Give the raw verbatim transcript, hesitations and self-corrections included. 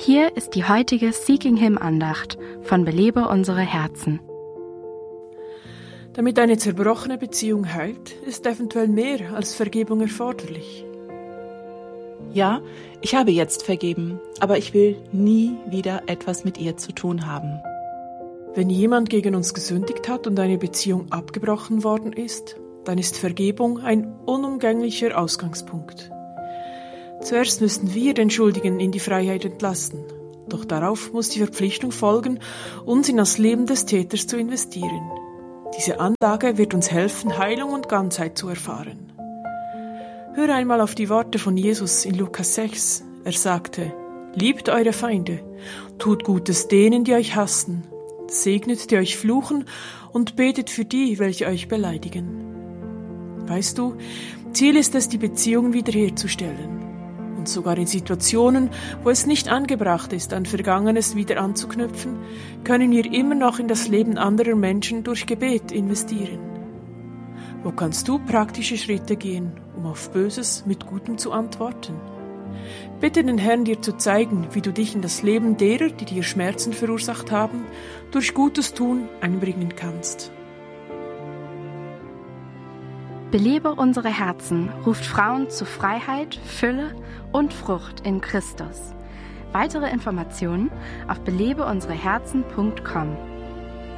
Hier ist die heutige Seeking Him Andacht von Belebe unsere Herzen. Damit eine zerbrochene Beziehung heilt, ist eventuell mehr als Vergebung erforderlich. Ja, ich habe jetzt vergeben, aber ich will nie wieder etwas mit ihr zu tun haben. Wenn jemand gegen uns gesündigt hat und eine Beziehung abgebrochen worden ist, dann ist Vergebung ein unumgänglicher Ausgangspunkt. Zuerst müssten wir den Schuldigen in die Freiheit entlassen, doch darauf muss die Verpflichtung folgen, uns in das Leben des Täters zu investieren. Diese Anlage wird uns helfen, Heilung und Ganzheit zu erfahren. Hör einmal auf die Worte von Jesus in Lukas sechs. Er sagte: Liebt eure Feinde, tut Gutes denen, die euch hassen, segnet, die euch fluchen und betet für die, welche euch beleidigen. Weißt du, Ziel ist es, die Beziehung wiederherzustellen. Und sogar in Situationen, wo es nicht angebracht ist, an Vergangenes wieder anzuknüpfen, können wir immer noch in das Leben anderer Menschen durch Gebet investieren. Wo kannst du praktische Schritte gehen, um auf Böses mit Gutem zu antworten? Bitte den Herrn, dir zu zeigen, wie du dich in das Leben derer, die dir Schmerzen verursacht haben, durch Gutes tun einbringen kannst. Belebe unsere Herzen ruft Frauen zu Freiheit, Fülle und Frucht in Christus. Weitere Informationen auf belebe unsere herzen punkt com.